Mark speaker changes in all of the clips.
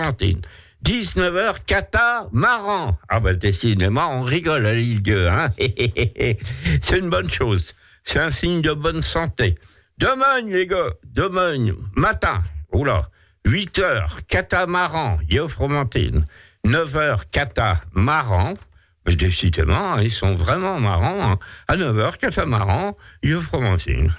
Speaker 1: Fromentine. 19h, catamaran. Ah ben décidément, on rigole à l'île-Dieu, hein. C'est une bonne chose. C'est un signe de bonne santé. Demain, les gars, demain, matin, 8h, catamaran, Fromentine. 9h, catamaran. Mais décidément, ils sont vraiment marrants. Hein. À 9h, catamaran, Fromentine.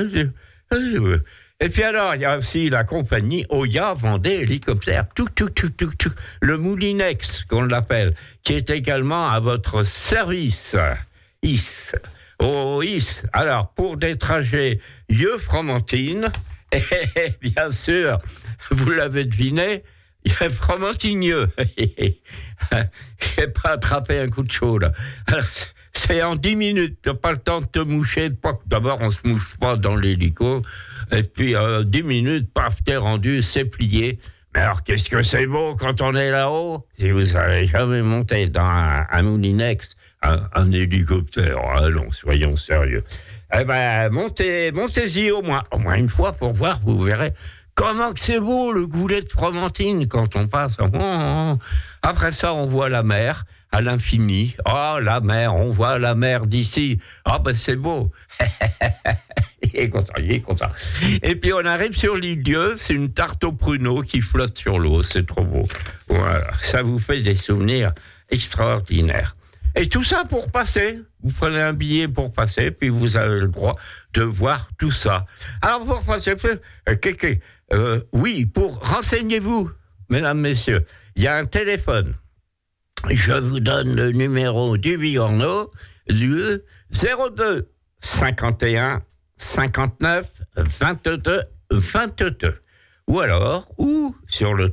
Speaker 1: Et puis alors, il y a aussi la compagnie Oya Vendée Hélicoptère. Le Moulinex, qu'on l'appelle, qui est également à votre service. IS. Alors, pour des trajets Fromentine, et bien sûr, vous l'avez deviné, il y a Fromentineux. J'ai pas attrapé un coup de chaud, là. Alors, c'est en 10 minutes, t'as pas le temps de te moucher. D'abord, on se mouche pas dans l'hélico. Et puis, 10 minutes, paf, t'es rendu, c'est plié. Mais alors, qu'est-ce que c'est beau quand on est là-haut? Si vous n'avez jamais monté dans un Moulinex, un hélicoptère, allons, soyons sérieux. Eh ben, montez-y au moins une fois pour voir, vous verrez comment que c'est beau le goulet de Fromentine quand on passe. Après ça, on voit la mer à l'infini. Oh, la mer, on voit la mer d'ici. Ah, ben c'est beau. Il est content. Et puis on arrive sur l'île-Dieu, c'est une tarte au pruneau qui flotte sur l'eau, c'est trop beau. Voilà, ça vous fait des souvenirs extraordinaires. Et tout ça pour passer. Vous prenez un billet pour passer, puis vous avez le droit de voir tout ça. Alors pour passer, renseignez-vous, mesdames, messieurs, il y a un téléphone. Je vous donne le numéro du Bigorneau, du 02 51 59 22 22. Ou sur le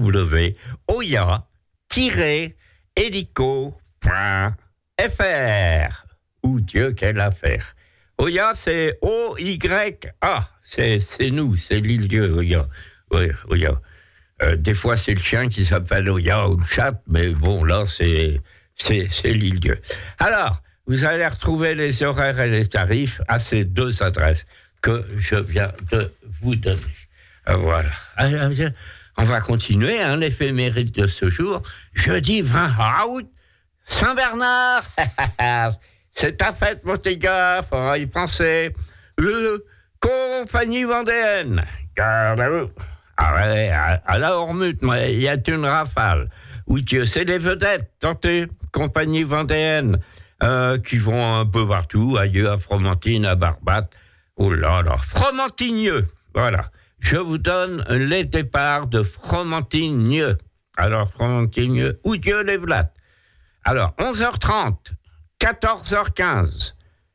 Speaker 1: www.oya-hélico.fr. Ou Dieu, quelle affaire. Oya, c'est O-Y-A. C'est nous, c'est l'île-Dieu, Oya. Oui, Oya. Des fois, c'est le chien qui s'appelle Oya ou le chat, mais bon, là, c'est l'île-Dieu. Alors, vous allez retrouver les horaires et les tarifs à ces deux adresses que je viens de vous donner. Voilà. On va continuer, l'éphéméride de ce jour. Jeudi 20 août, Saint-Bernard. C'est ta fête, mon petit gars, faudra y penser. Compagnie vendéenne. Gardez-vous. À la Hormute, il y a une rafale. Oui, c'est les vedettes, tentez, compagnie vendéenne, qui vont un peu partout, ailleurs, à Fromentine, à Barbate. Oh là là, Fromentineux, voilà. Je vous donne les départs de Fromentineux. Alors, Fromentineux, où Dieu les vlate. Alors, 11h30, 14h15,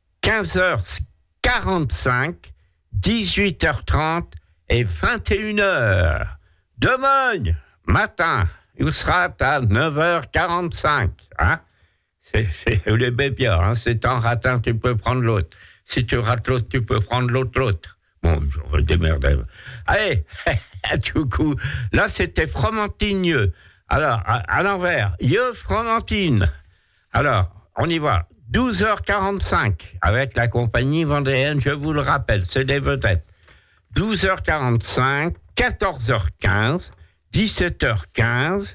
Speaker 1: 15h45, 18h30 et 21h. Demain matin, il sera à 9h45. C'est les bébés, c'est un ratin, tu peux prendre l'autre. Si tu rates l'autre, tu peux prendre l'autre. Bon, je vais démerder. Allez, du coup, là, c'était Fromentineux. Alors, à l'envers, Fromentine. Alors, on y va. 12h45 avec la compagnie vendéenne, je vous le rappelle, c'est des vedettes. 12h45, 14h15, 17h15,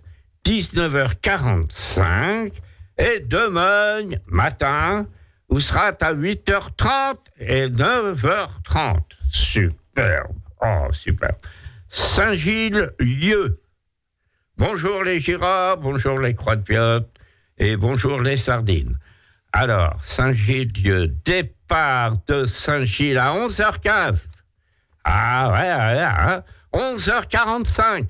Speaker 1: 19h45 et demain matin, vous serez à 8h30 et 9h30. Superbe. Oh, superbe. Saint-Gilles-Lieu. Bonjour les girafes, bonjour les croix de piotte et bonjour les sardines. Alors, Saint-Gilles-Lieu, départ de Saint-Gilles à 11h15. 11h45,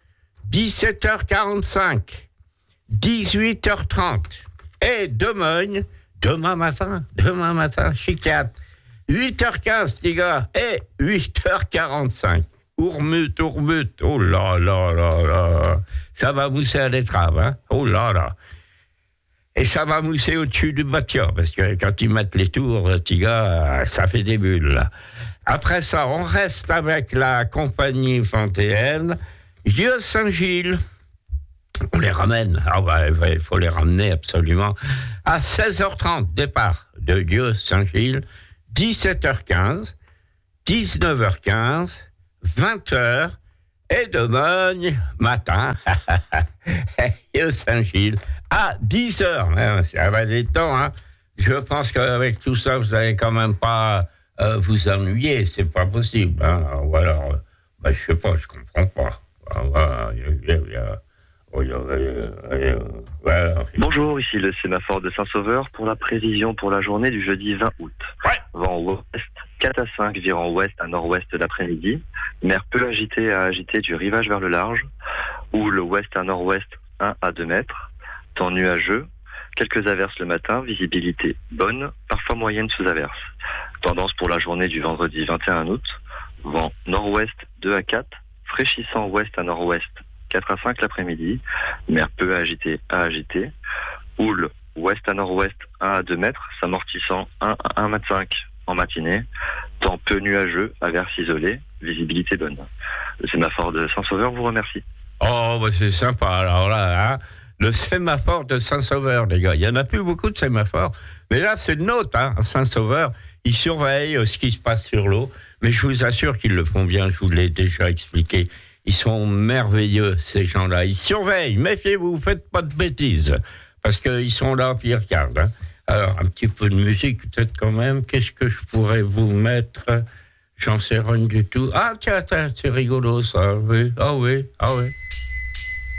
Speaker 1: 17h45, 18h30 et demain matin, chicat, 8h15, les gars, et 8h45. Ourmut, oh là là là là, ça va mousser à l'étrave, oh là là. Et ça va mousser au-dessus du bâtiment, parce que quand ils mettent les tours, les gars, ça fait des bulles, là. Après ça, on reste avec la compagnie vendéenne, Dieu Saint-Gilles. On les ramène, il faut les ramener absolument, à 16h30, départ de Dieu Saint-Gilles, 17h15, 19h15, 20h et demain matin, et au Saint-Gilles, à 10h. Ça va des temps, hein. Je pense qu'avec tout ça, vous n'allez quand même pas vous ennuyer. C'est pas possible, hein. Ou alors, je sais pas, je comprends pas.
Speaker 2: Bonjour, ici le sémaphore de Saint-Sauveur pour la prévision pour la journée du jeudi 20 août.
Speaker 1: Ouais.
Speaker 2: Vent ouest 4 à 5, virant ouest à nord-ouest l'après-midi. Mer peu agitée à agitée du rivage vers le large. Houle ouest à nord-ouest 1 à 2 mètres. Temps nuageux. Quelques averses le matin, visibilité bonne, parfois moyenne sous averses. Tendance pour la journée du vendredi 21 août. Vent nord-ouest 2 à 4, fraîchissant ouest à nord-ouest 4 à 5 l'après-midi. Mer peu agitée à agitée. Houle ouest à nord-ouest 1 à 2 mètres, s'amortissant 1 à 1 mètre 5 en matinée. Temps peu nuageux, averses isolées, visibilité bonne. Le sémaphore de Saint-Sauveur vous remercie.
Speaker 1: Oh, c'est sympa. Alors là, hein, le sémaphore de Saint-Sauveur, les gars. Il n'y en a plus beaucoup de sémaphores. Mais là, c'est le nôtre, hein, Saint-Sauveur. Ils surveillent ce qui se passe sur l'eau. Mais je vous assure qu'ils le font bien. Je vous l'ai déjà expliqué. Ils sont merveilleux, ces gens-là. Ils surveillent. Méfiez-vous, faites pas de bêtises. Parce qu'ils sont là, puis ils regardent. Hein. Alors, un petit peu de musique, peut-être quand même. Qu'est-ce que je pourrais vous mettre ? J'en sais rien du tout. Ah, tiens, c'est rigolo, ça. Oui. Ah oui.